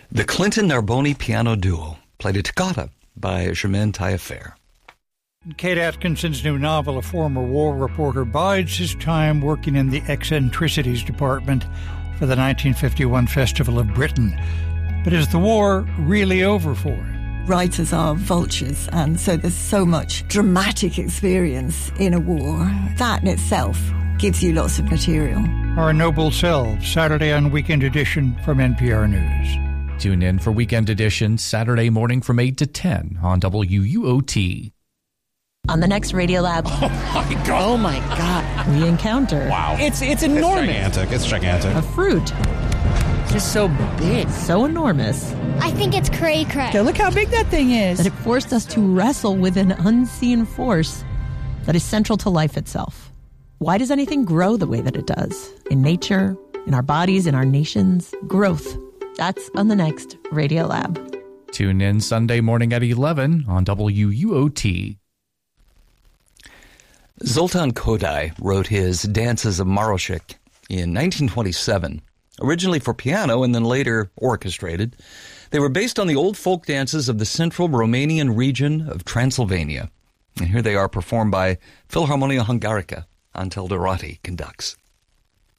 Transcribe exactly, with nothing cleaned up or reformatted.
The Clinton Narboni Piano Duo played a toccata by Germaine Taillefer. Kate Atkinson's new novel, a former war reporter, bides his time working in the eccentricities department for the nineteen fifty-one Festival of Britain. But is the war really over for him? Writers are vultures, and so there's so much dramatic experience in a war. That in itself gives you lots of material. Our Noble Selves, Saturday on Weekend Edition from N P R News. Tune in for Weekend Edition Saturday morning from eight to ten on W U O T. On the next Radiolab. Oh my God. Oh my God. We encounter. Wow. It's it's enormous. It's gigantic. It's gigantic. A fruit. It's just so big. So enormous. I think it's cray cray. Okay, look how big that thing is. That it forced us to wrestle with an unseen force that is central to life itself. Why does anything grow the way that it does? In nature, in our bodies, in our nations. Growth. That's on the next Radiolab. Tune in Sunday morning at eleven on W U O T. Zoltan Kodály wrote his Dances of Marošík in nineteen twenty-seven, originally for piano and then later orchestrated. They were based on the old folk dances of the central Romanian region of Transylvania. And here they are performed by Philharmonia Hungarica. Antel Dorati conducts.